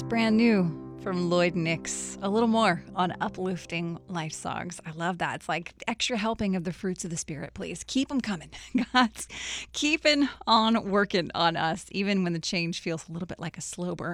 Brand new from Lloyd Nix. A little more on uplifting life songs. I love that. It's like extra helping of the fruits of the Spirit, please. Keep them coming. God's keeping on working on us, even when the change feels a little bit like a slow